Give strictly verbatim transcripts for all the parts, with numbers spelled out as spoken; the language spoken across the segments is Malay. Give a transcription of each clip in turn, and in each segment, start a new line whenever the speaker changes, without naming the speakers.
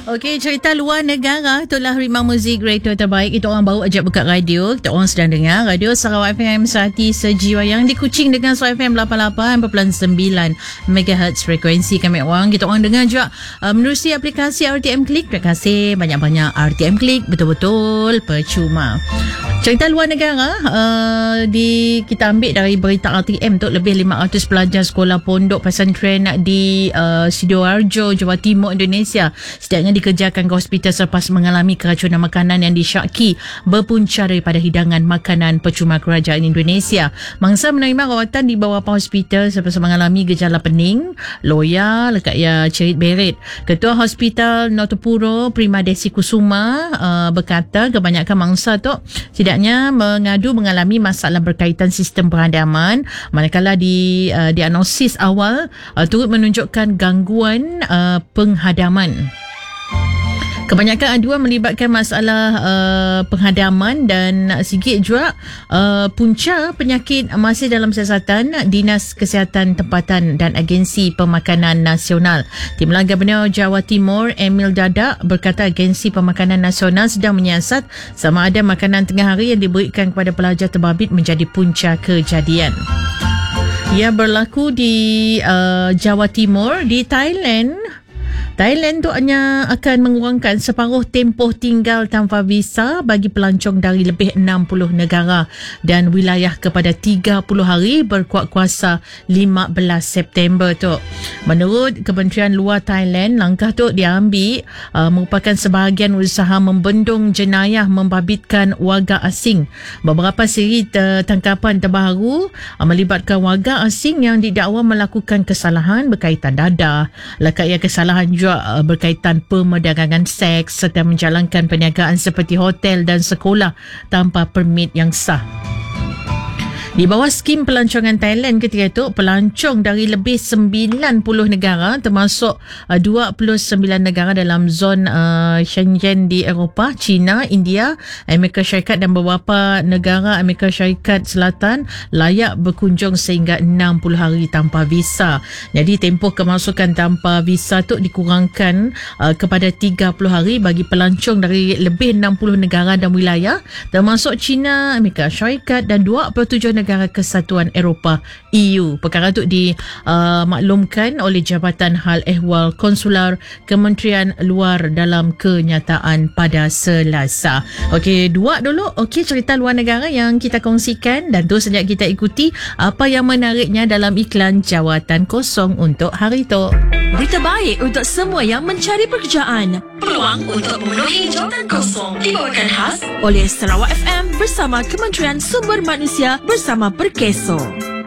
Okey, cerita luar negara. Itulah Rimang Muzik Radio terbaik. Kita orang baru ajak buka radio. Kita orang sedang dengar Radio Sarawak F M Sehati Sejiwa yang di Kuching dengan Sarawak F M lapan puluh lapan perpuluhan sembilan megahertz frekuensi kami orang. Kita orang dengar juga uh, menerusi aplikasi R T M Klik. Terima kasih banyak-banyak R T M Klik. Betul-betul percuma. Cerita luar negara uh, di kita ambil dari berita R T M tu, lebih lima ratus pelajar sekolah pondok pesantren di uh, Sidoarjo, Jawa Timur, Indonesia setidaknya dikerjakan ke hospital selepas mengalami keracunan makanan yang disyaki berpunca daripada hidangan makanan percuma kerajaan Indonesia. Mangsa menerima rawatan di beberapa hospital selepas mengalami gejala pening, loya, lekat ya cerit beret. Ketua Hospital Notopuro Prima Desi Kusuma uh, berkata kebanyakan mangsa tu setidaknya mengadu mengalami masalah berkaitan sistem perhadaman, manakala di uh, diagnosis awal uh, turut menunjukkan gangguan uh, penghadaman. Kebanyakan aduan melibatkan masalah uh, penghadaman dan sikit juga uh, punca penyakit masih dalam siasatan Dinas Kesihatan Tempatan dan Agensi Pemakanan Nasional. Timbalan Gubernur Jawa Timur Emil Dadak berkata Agensi Pemakanan Nasional sedang menyiasat sama ada makanan tengah hari yang diberikan kepada pelajar terbabit menjadi punca kejadian. Ia berlaku di uh, Jawa Timur. Di Thailand, Thailand tu hanya akan mengurangkan separuh tempoh tinggal tanpa visa bagi pelancong dari lebih enam puluh negara dan wilayah kepada tiga puluh hari berkuat kuasa lima belas September tu. Menurut Kementerian Luar Thailand, langkah tu diambil uh, merupakan sebahagian usaha membendung jenayah membabitkan warga asing. Beberapa siri ter- tangkapan terbaru uh, melibatkan warga asing yang didakwa melakukan kesalahan berkaitan dadah, lekat kesalahan juga berkaitan perdagangan seks serta menjalankan perniagaan seperti hotel dan sekolah tanpa permit yang sah. Di bawah skim pelancongan Thailand ketika itu, pelancong dari lebih sembilan puluh negara termasuk uh, dua puluh sembilan negara dalam zon uh, Schengen di Eropah, China, India, Amerika Syarikat dan beberapa negara Amerika Syarikat Selatan layak berkunjung sehingga enam puluh hari tanpa visa. Jadi tempoh kemasukan tanpa visa tu dikurangkan uh, kepada tiga puluh hari bagi pelancong dari lebih enam puluh negara dan wilayah termasuk China, Amerika Syarikat dan dua puluh tujuh negara Kesatuan Eropah E U. Perkara itu dimaklumkan uh, oleh Jabatan Hal Ehwal Konsular Kementerian Luar dalam kenyataan pada Selasa. Okey, dua dulu. Okey, cerita luar negara yang kita kongsikan dan tu sejak kita ikuti apa yang menariknya dalam iklan jawatan kosong untuk hari itu.
Berita baik untuk semua yang mencari pekerjaan. Peluang untuk memenuhi jawatan kosong dibawakan khas oleh Sarawak F M bersama Kementerian Sumber Manusia bersama Perkeso.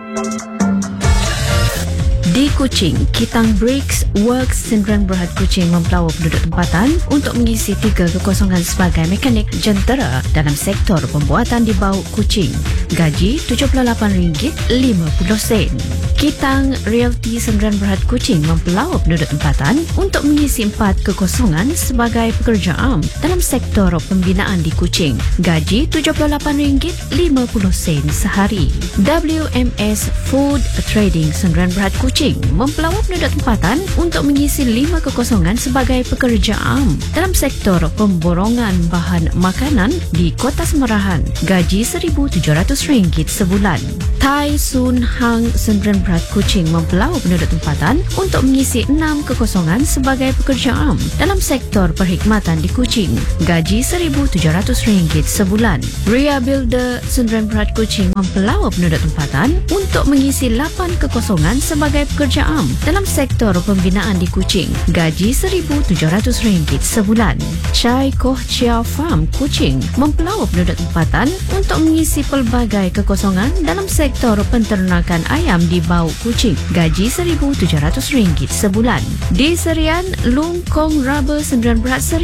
Di Kuching, Kitang Bricks Works Sdn Bhd Kuching mempelawa penduduk tempatan untuk mengisi tiga kekosongan sebagai mekanik jentera dalam sektor pembuatan di Bau Kuching. Gaji tujuh puluh lapan ringgit lima puluh sen. Kitang Realty Sdn Bhd Kuching mempelawa penduduk tempatan untuk mengisi empat kekosongan sebagai pekerja am dalam sektor pembinaan di Kuching. Gaji tujuh puluh lapan ringgit lima puluh sen sehari. W M S Food Trading Sdn Bhd Kuching mempelawa penduduk tempatan untuk mengisi lima kekosongan sebagai pekerja am dalam sektor pemborongan bahan makanan di Kota Semerahan. Gaji seribu tujuh ratus ringgit sebulan. Tai Sun Hang Sdn Bhd Kuching mempelawa penduduk tempatan untuk mengisi enam kekosongan sebagai pekerja am dalam sektor perkhidmatan di Kuching. Gaji seribu tujuh ratus ringgit sebulan. Ria Builder Sdn Bhd Kuching mempelawa penduduk tempatan untuk mengisi lapan kekosongan sebagai pekerja am dalam sektor pembinaan di Kuching. Gaji seribu tujuh ratus ringgit sebulan. Chai Koh Chia Farm Kuching mempelawa penduduk tempatan untuk mengisi pelbagai kekosongan dalam sektor penternakan ayam di Bau Kuching. Gaji seribu tujuh ratus ringgit sebulan. Di Serian, Lung Kong Rubber Sdn Bhd Serian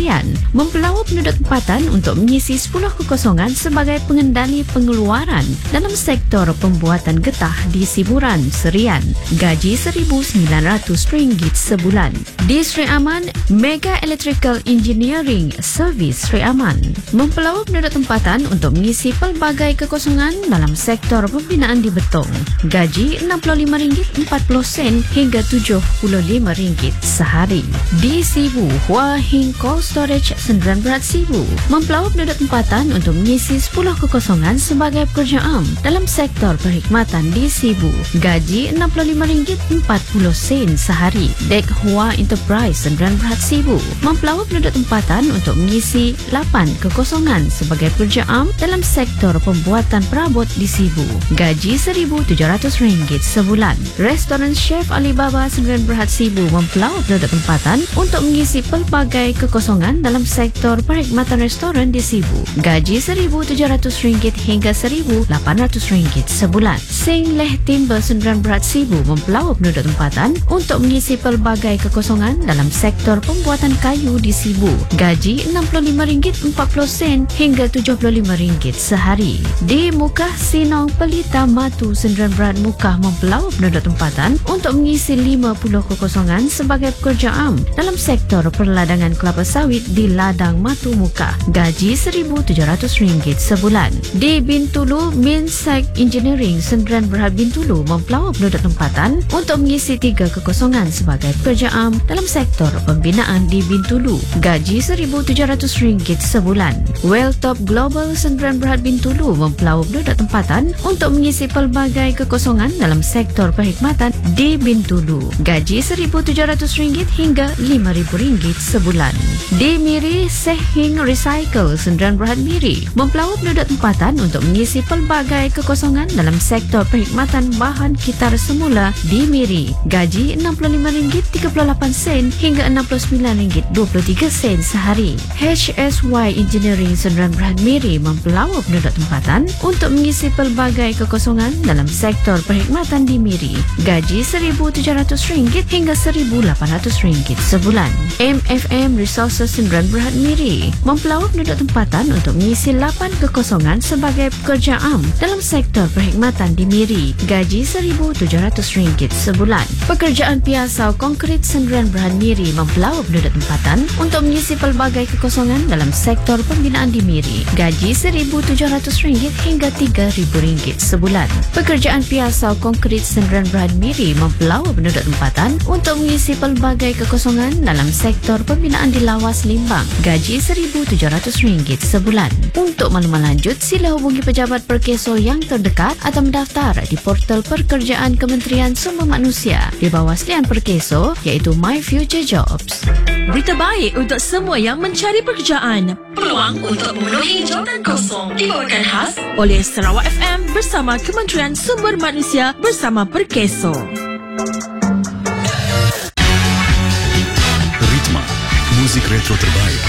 mempelawa penduduk tempatan untuk mengisi sepuluh kekosongan sebagai pengendali pengeluaran dalam sektor pembuatan getah di Siburan, Serian. Gaji seribu sembilan ratus ringgit sebulan. Di Sri Aman, Mega Electrical Engineering Service Sri Aman mempelawa penduduk tempatan untuk mengisi pelbagai kekosongan dalam sektor pembinaan di Betong. Gaji enam puluh lima ringgit empat puluh sen hingga tujuh puluh lima ringgit sehari. Di Sibu, Hua Hing Cold Storage Sdn Bhd Sibu mempelawa penduduk tempatan untuk mengisi sepuluh kekosongan sebagai pekerja am dalam sektor perkhidmatan di Sibu. Gaji enam puluh lima ringgit empat puluh sen sehari. Dek Hua Enterprise Sdn Bhd Sibu mempelawa penduduk tempatan untuk mengisi lapan kekosongan sebagai pekerja am dalam sektor pembuatan perabot di Sibu. Gaji seribu tujuh ratus ringgit sebulan. Restoran Chef Alibaba Sdn Bhd Sibu mempelawa penduduk tempatan untuk mengisi pelbagai kekosongan dalam sektor perkhidmatan restoran di Sibu. Gaji seribu tujuh ratus ringgit hingga seribu lapan ratus ringgit sebulan. Sing Leh Timber Sdn Bhd Sibu mempelawa penduduk tempatan untuk mengisi pelbagai kekosongan dalam sektor pembuatan kayu di Sibu. Gaji enam puluh lima ringgit empat puluh sen hingga tujuh puluh lima ringgit sehari. Di Mukah Sinong Pelita Matu Sdn Bhd Mukah mempelawa penduduk tempatan untuk mengisi lima puluh kekosongan sebagai pekerja am dalam sektor perladangan kelapa sawit di Ladang Matu Mukah. Gaji seribu tujuh ratus ringgit sebulan. Di Bintulu, Minsek Engineering Sdn Bhd Bintulu mempelawa penduduk tempatan untuk mengisi tiga kekosongan sebagai pekerja am dalam sektor pembinaan di Bintulu. Gaji seribu tujuh ratus ringgit sebulan. Welltop Global Sdn Bhd Bintulu mempelawa penduduk tempatan untuk mengisi pelbagai kekosongan dalam sektor perkhidmatan di Bintulu. Gaji seribu tujuh ratus ringgit hingga lima ribu ringgit sebulan. Di Miri, Sehing Recycle Sdn Bhd Miri mempelawa penduduk tempatan untuk mengisi pelbagai kekosongan dalam sektor perkhidmatan bahan kitar semula di Miri. Gaji enam puluh lima ringgit tiga puluh lapan sen hingga enam puluh sembilan ringgit dua puluh tiga sen sehari. H S Y Engineering Sdn Bhd Miri mempelawa penduduk tempatan untuk mengisi pelbagai kekosongan dalam sektor perkhidmatan di Miri. Gaji seribu tujuh ratus ringgit hingga seribu lapan ratus ringgit sebulan. M F M Resources Sdn Bhd Miri mempelawa penduduk tempatan untuk mengisi lapan kekosongan sebagai pekerja am dalam sektor perkhidmatan di Miri. Gaji seribu tujuh ratus ringgit sebulan. Pekerjaan Piasau Konkrit Sdn Bhd Miri mempelawa penduduk tempatan untuk mengisi pelbagai kekosongan dalam sektor pembinaan di Miri. Gaji seribu tujuh ratus ringgit hingga tiga ribu ringgit sebulan. Pekerjaan Piasau Konkrit Sdn Bhd Miri mempelawa penduduk tempatan untuk mengisi pelbagai kekosongan dalam sektor pembinaan di Lawas Limbang. Gaji seribu tujuh ratus ringgit sebulan. Untuk maklumat lanjut, sila hubungi pejabat Perkeso yang terdekat atau mendaftar di portal pekerjaan Kementerian Sumber Manusia di bawah Slian Perkeso iaitu My Future Jobs.
Berita baik untuk semua yang mencari pekerjaan. Peluang untuk memenuhi jawatan kosong dibawakan khas oleh Sarawak F M bersama Kementerian Sumber Manusia bersama Perkeso.
Ritma, muzik retro terbaik